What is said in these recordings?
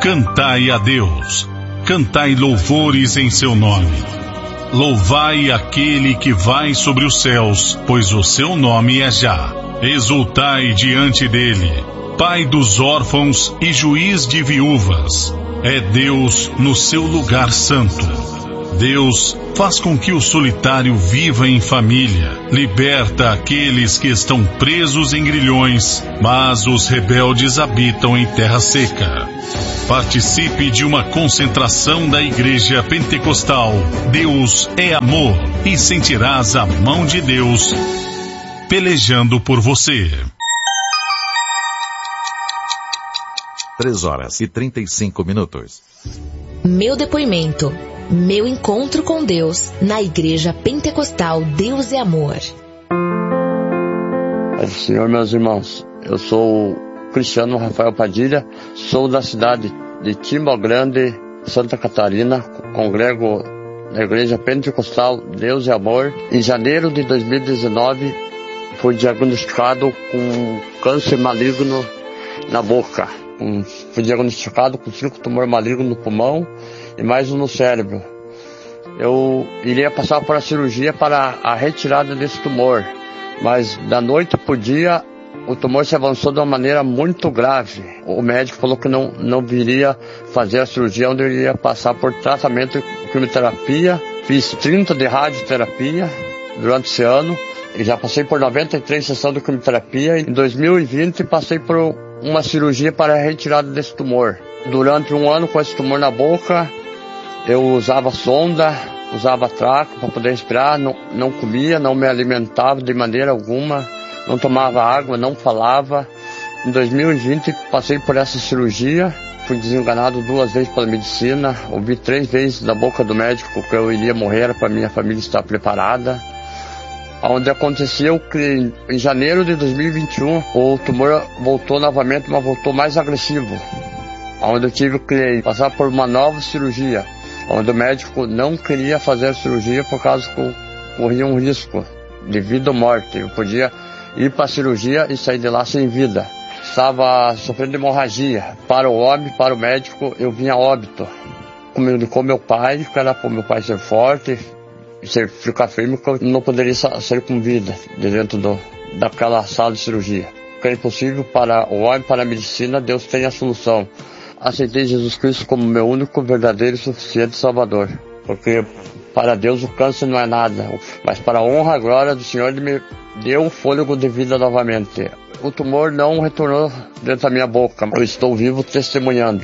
Cantai a Deus, cantai louvores em seu nome. Louvai aquele que vai sobre os céus, pois o seu nome é Já. Exultai diante dele, Pai dos órfãos e juiz de viúvas. É Deus no seu lugar santo. Deus faz com que o solitário viva em família, liberta aqueles que estão presos em grilhões, mas os rebeldes habitam em terra seca. Participe de uma concentração da Igreja Pentecostal Deus é Amor e sentirás a mão de Deus pelejando por você. 3h35. Meu depoimento. Meu encontro com Deus na Igreja Pentecostal Deus é Amor. Pai do Senhor, meus irmãos, eu sou Cristiano Rafael Padilha, sou da cidade de Timba Grande, Santa Catarina, congrego na Igreja Pentecostal Deus é Amor. Em janeiro de 2019, fui diagnosticado com câncer maligno na boca. Fui diagnosticado com 5 tumores malignos no pulmão e mais um no cérebro. Eu iria passar por a cirurgia para a retirada desse tumor, mas da noite para o dia o tumor se avançou de uma maneira muito grave. O médico falou que não viria fazer a cirurgia, onde eu iria passar por tratamento de quimioterapia. Fiz 30 de radioterapia durante esse ano e já passei por 93 sessões de quimioterapia. Em 2020 passei por uma cirurgia para a retirada desse tumor. Durante um ano com esse tumor na boca, eu usava sonda, usava traco para poder respirar, não comia, não me alimentava de maneira alguma, não tomava água, não falava. Em 2020 passei por essa cirurgia, fui desenganado 2 vezes pela medicina, ouvi 3 vezes da boca do médico que eu iria morrer para minha família estar preparada. Onde aconteceu que em janeiro de 2021 o tumor voltou novamente, mas voltou mais agressivo. Onde eu tive que passar por uma nova cirurgia, onde o médico não queria fazer a cirurgia por causa que corria um risco de vida ou morte. Eu podia ir para a cirurgia e sair de lá sem vida. Estava sofrendo de hemorragia. Para o homem, para o médico, eu vinha a óbito. Comunicou meu pai, que era para o meu pai ser forte, ficar firme, que eu não poderia ser com vida dentro daquela sala de cirurgia. Que é impossível para o homem, para a medicina, Deus tem a solução. Aceitei Jesus Cristo como meu único, verdadeiro e suficiente Salvador. Porque para Deus o câncer não é nada, mas para a honra e a glória do Senhor, Ele me deu um fôlego de vida novamente. O tumor não retornou dentro da minha boca, eu estou vivo testemunhando.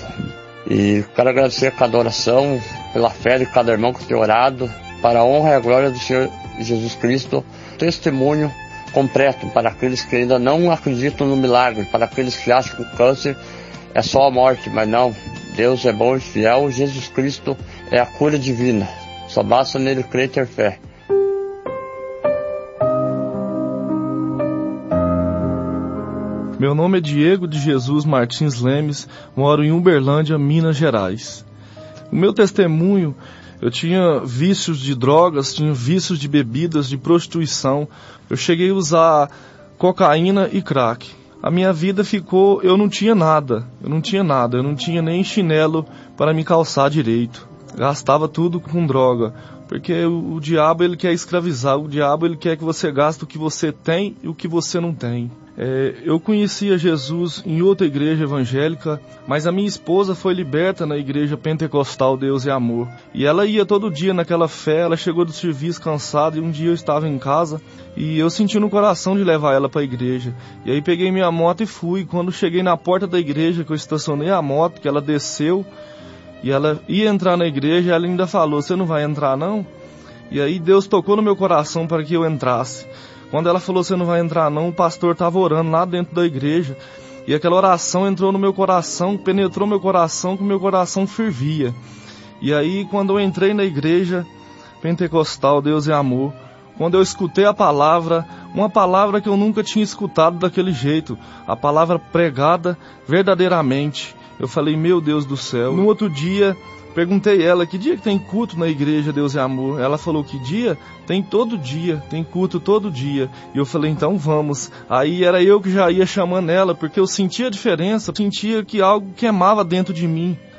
E quero agradecer a cada oração, pela fé de cada irmão que tem orado, para a honra e a glória do Senhor Jesus Cristo, testemunho completo para aqueles que ainda não acreditam no milagre, para aqueles que acham que o câncer é só a morte, mas não. Deus é bom e fiel, Jesus Cristo é a cura divina. Só basta nele crer e ter fé. Meu nome é Diego de Jesus Martins Lemes, moro em Uberlândia, Minas Gerais. O meu testemunho: eu tinha vícios de drogas, tinha vícios de bebidas, de prostituição. Eu cheguei a usar cocaína e crack. A minha vida ficou, eu não tinha nada, eu não tinha nem chinelo para me calçar direito. Gastava tudo com droga, porque o diabo ele quer escravizar, o diabo ele quer que você gaste o que você tem e o que você não tem. Eu conhecia Jesus em outra igreja evangélica, mas a minha esposa foi liberta na Igreja Pentecostal Deus é Amor. E ela ia todo dia naquela fé, ela chegou do serviço cansada e um dia eu estava em casa e eu senti no coração de levar ela para a igreja. E aí peguei minha moto e fui. Quando cheguei na porta da igreja, que eu estacionei a moto, que ela desceu e ela ia entrar na igreja, ela ainda falou: "Você não vai entrar não?" E aí Deus tocou no meu coração para que eu entrasse. Quando ela falou: "Você não vai entrar não", o pastor estava orando lá dentro da igreja. E aquela oração entrou no meu coração, penetrou meu coração, que meu coração fervia. E aí, quando eu entrei na Igreja Pentecostal Deus é Amor, quando eu escutei a palavra, uma palavra que eu nunca tinha escutado daquele jeito, a palavra pregada verdadeiramente, eu falei: meu Deus do céu. No outro dia, perguntei ela: que dia que tem culto na igreja Deus é Amor? Ela falou: que dia? Tem todo dia, tem culto todo dia. E eu falei: então vamos. Aí era eu que já ia chamando ela, porque eu sentia a diferença, sentia que algo queimava dentro de mim.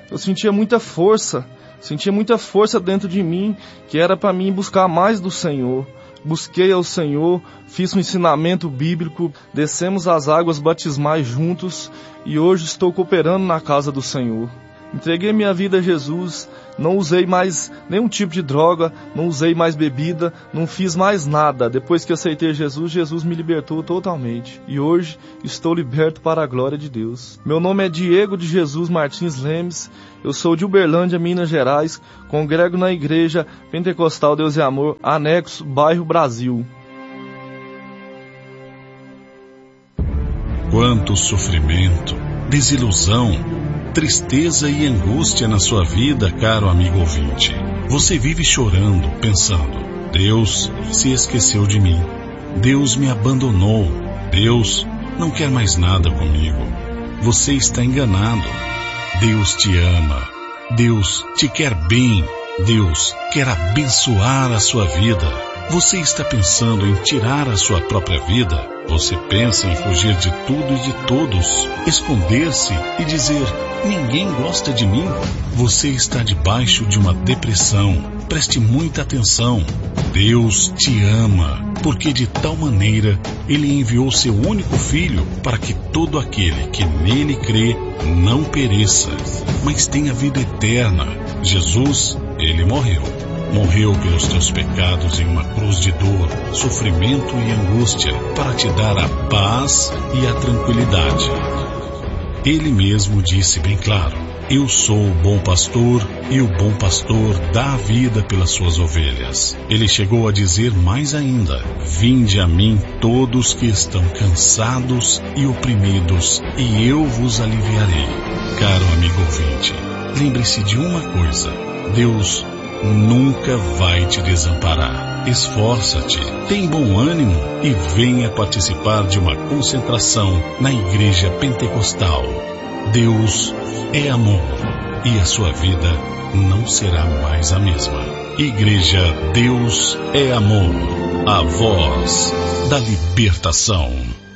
eu sentia muita força dentro de mim, que era para mim buscar mais do Senhor. Busquei ao Senhor, fiz um ensinamento bíblico, descemos as águas batismais juntos e hoje estou cooperando na casa do Senhor. Entreguei minha vida a Jesus, não usei mais nenhum tipo de droga, não usei mais bebida, não fiz mais nada. Depois que aceitei Jesus, Jesus me libertou totalmente. E hoje estou liberto para a glória de Deus. Meu nome é Diego de Jesus Martins Lemes, eu sou de Uberlândia, Minas Gerais, congrego na Igreja Pentecostal Deus e Amor, anexo, bairro Brasil. Quanto sofrimento, desilusão, tristeza e angústia na sua vida, caro amigo ouvinte. Você vive chorando, pensando: Deus se esqueceu de mim, Deus me abandonou, Deus não quer mais nada comigo. Você está enganado. Deus te ama, Deus te quer bem, Deus quer abençoar a sua vida. Você está pensando em tirar a sua própria vida? Você pensa em fugir de tudo e de todos, esconder-se e dizer: ninguém gosta de mim? Você está debaixo de uma depressão. Preste muita atenção. Deus te ama, porque de tal maneira Ele enviou seu único Filho para que todo aquele que nele crê não pereça, mas tenha vida eterna. Jesus, Ele morreu pelos teus pecados em uma cruz de dor, sofrimento e angústia, para te dar a paz e a tranquilidade. Ele mesmo disse bem claro: eu sou o bom pastor, e o bom pastor dá a vida pelas suas ovelhas. Ele chegou a dizer mais ainda: vinde a mim todos que estão cansados e oprimidos, e eu vos aliviarei. Caro amigo ouvinte, lembre-se de uma coisa: Deus nunca vai te desamparar. Esforça-te, tem bom ânimo e venha participar de uma concentração na Igreja Pentecostal. Deus é amor e a sua vida não será mais a mesma. Igreja Deus é Amor, a voz da libertação.